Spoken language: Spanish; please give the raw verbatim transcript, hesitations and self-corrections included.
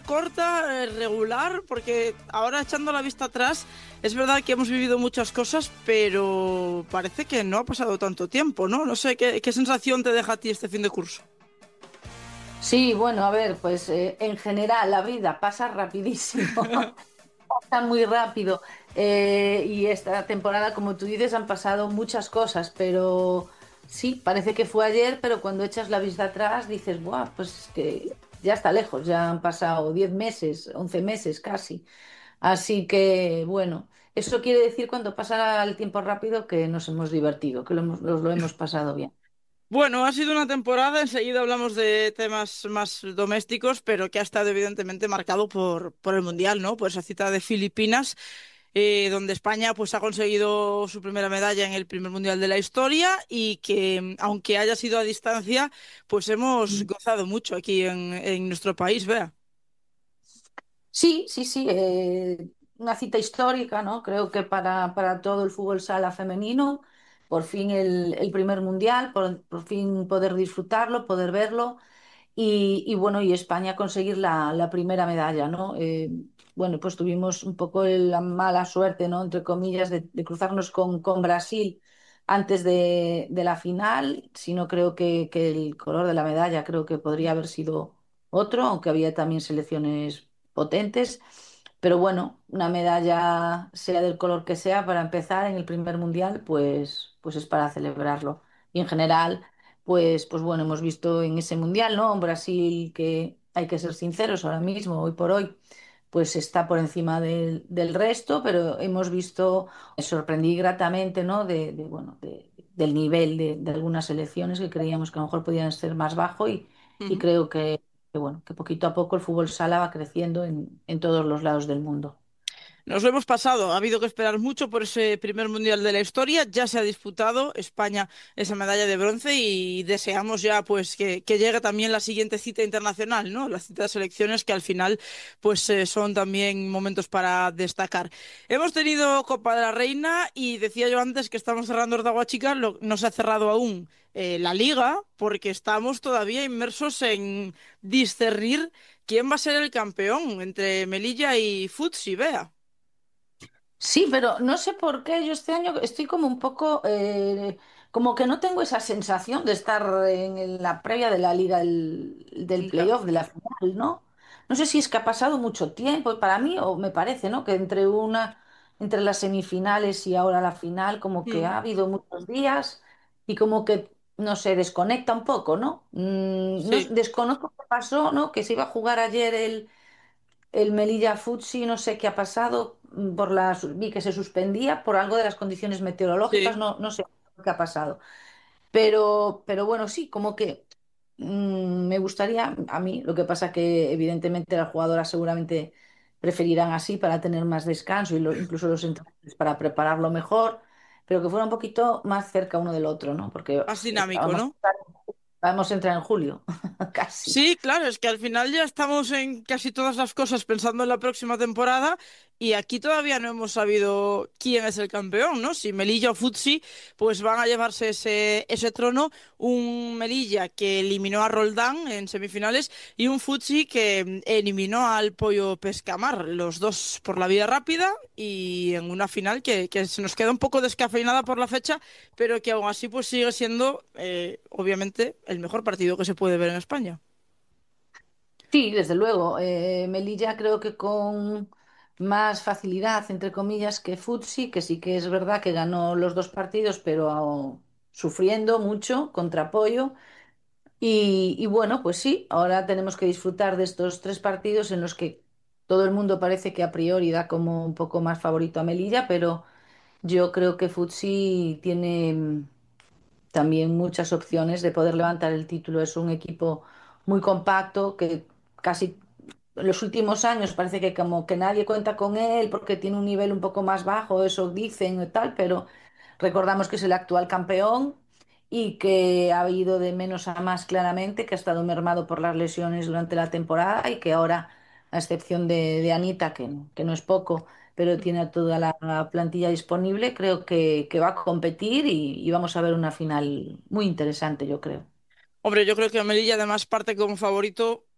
corta, eh, regular, porque ahora echando la vista atrás, es verdad que hemos vivido muchas cosas, pero parece que no ha pasado tanto tiempo, ¿no? No sé, ¿qué, qué sensación te deja a ti este fin de curso? Sí, bueno, a ver, pues eh, en general la vida pasa rapidísimo, pasa muy rápido. Eh, y esta temporada, como tú dices, han pasado muchas cosas, pero sí, parece que fue ayer, pero cuando echas la vista atrás dices, ¡buah! Pues es que ya está lejos, ya han pasado diez meses, once meses casi. Así que, bueno, eso quiere decir cuando pasa el tiempo rápido que nos hemos divertido, que lo hemos- nos lo hemos pasado bien. Bueno, ha sido una temporada, enseguida hablamos de temas más domésticos, pero que ha estado evidentemente marcado por, por el Mundial, ¿no? Por esa cita de Filipinas, eh, donde España pues ha conseguido su primera medalla en el primer Mundial de la historia y que, mm, aunque haya sido a distancia, pues hemos gozado mucho aquí en, en nuestro país, vea. Sí, sí, sí, eh, una cita histórica, ¿no? Creo que para, para todo el fútbol sala femenino, por fin el, el primer mundial, por, por fin poder disfrutarlo, poder verlo y, y bueno, y España conseguir la, la primera medalla, ¿no? Eh, bueno, pues tuvimos un poco la mala suerte, ¿no? Entre comillas, de, de cruzarnos con, con Brasil antes de, de la final, si no creo que, que el color de la medalla creo que podría haber sido otro, aunque había también selecciones potentes. Pero bueno, una medalla, sea del color que sea, para empezar en el primer mundial, pues, pues es para celebrarlo. Y en general, pues, pues bueno, hemos visto en ese mundial, ¿no? Un Brasil que hay que ser sinceros ahora mismo, hoy por hoy, pues está por encima del, del resto, pero hemos visto, me sorprendí gratamente, ¿no? De, de, bueno, de- del nivel de, de algunas selecciones que creíamos que a lo mejor podían ser más bajo y, y Ujú. creo que, que, bueno, que poquito a poco el fútbol sala va creciendo en, en todos los lados del mundo. Nos lo hemos pasado, ha habido que esperar mucho por ese primer mundial de la historia, ya se ha disputado España esa medalla de bronce y deseamos ya pues que, que llegue también la siguiente cita internacional, ¿no? La cita de selecciones que al final pues eh, son también momentos para destacar. Hemos tenido Copa de la Reina y decía yo antes que estamos cerrando Ordago Chica, lo- no se ha cerrado aún eh, la liga porque estamos todavía inmersos en discernir quién va a ser el campeón entre Melilla y Futsi, vea. Sí, pero no sé por qué yo este año estoy como un poco, eh, como que no tengo esa sensación de estar en, en la previa de la liga del, del Ya. playoff, de la final, ¿no? No sé si es que ha pasado mucho tiempo para mí, o me parece, ¿no? Que entre una, entre las semifinales y ahora la final, como que Mm. ha habido muchos días y como que, no sé, desconecta un poco, ¿no? Mm, no Sí, desconozco qué pasó, ¿no? Que se iba a jugar ayer el el Melilla Futsi, no sé qué ha pasado, mm, por las, vi que se suspendía por algo de las condiciones meteorológicas, sí. no, no sé qué ha pasado. Pero, pero bueno, sí, como que mm, me gustaría, a mí, lo que pasa que evidentemente las jugadoras seguramente preferirán así para tener más descanso y lo- incluso los entrenadores para prepararlo mejor, pero que fuera un poquito más cerca uno del otro, ¿no? Porque Más uf, dinámico, vamos, ¿no? vamos a entrar en julio, casi. Sí, claro, es que al final ya estamos en casi todas las cosas pensando en la próxima temporada y aquí todavía no hemos sabido quién es el campeón, ¿no? Si Melilla o Futsi, pues van a llevarse ese, ese trono, un Melilla que eliminó a Roldán en semifinales y un Futsi que mm, eliminó al Pollo Pescamar, los dos por la vía rápida y en una final que, que se nos queda un poco descafeinada por la fecha, pero que aún así pues sigue siendo, eh, obviamente, el mejor partido que se puede ver en España. Sí, desde luego. Eh, Melilla creo que con más facilidad, entre comillas, que Futsi, que sí que es verdad que ganó los dos partidos, pero ah, sufriendo mucho contra apoyo. Y, y bueno, pues sí, ahora tenemos que disfrutar de estos tres partidos en los que todo el mundo parece que a priori da como un poco más favorito a Melilla, pero yo creo que Futsi tiene mm, también muchas opciones de poder levantar el título. Es un equipo muy compacto que casi en los últimos años parece que como que nadie cuenta con él porque tiene un nivel un poco más bajo, eso dicen y tal, pero recordamos que es el actual campeón y que ha ido de menos a más claramente, que ha estado mermado por las lesiones durante la temporada y que ahora, a excepción de, de Anita, que, que no es poco, pero tiene a toda la plantilla disponible, creo que, que va a competir y, y vamos a ver una final muy interesante, yo creo. Hombre, yo creo que Melilla además parte como favorito